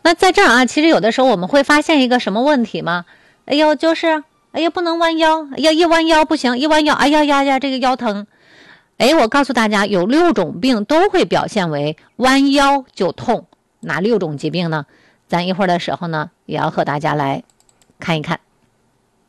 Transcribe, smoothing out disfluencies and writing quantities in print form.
那在这儿啊，其实有的时候我们会发现一个什么问题吗？哎呦，就是哎呀不能弯腰，哎呀一弯腰不行，一弯腰哎呀呀呀这个腰疼。哎，我告诉大家，有6种病都会表现为弯腰就痛，哪6种疾病呢？咱一会儿的时候呢，也要和大家来看一看。